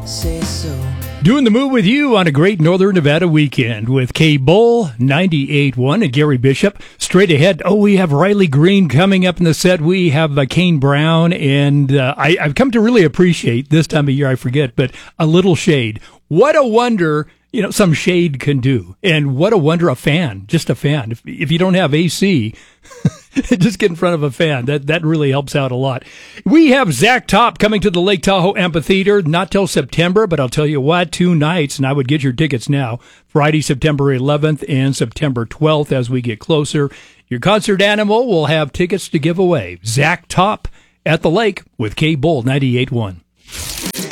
say so. Doing the move with you on a great Northern Nevada weekend with K-Bull 98.1 and Gary Bishop. Straight ahead, we have Riley Green coming up in the set. We have Kane Brown, and I've come to really appreciate this time of year, I forget, but a little shade. What a wonder, some shade can do. And what a wonder just a fan. If you don't have AC, just get in front of a fan. That really helps out a lot. We have Zach Top coming to the Lake Tahoe Amphitheater, not till September, but I'll tell you what, 2 nights, and I would get your tickets now. Friday, September 11th and September 12th as we get closer. Your concert animal will have tickets to give away. Zach Top at the lake with K-Bull 98.1.